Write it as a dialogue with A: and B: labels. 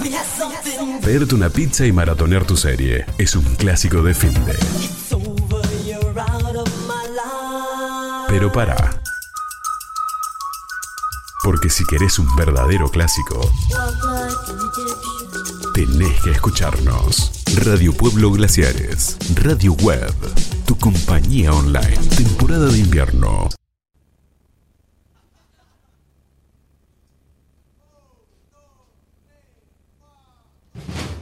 A: Pedirte una pizza y maratonear tu serie es un clásico de finde. Pero pará. Porque si querés un verdadero clásico, tenés que escucharnos. Radio Pueblo Glaciares, Radio Web, tu compañía online. Temporada de invierno.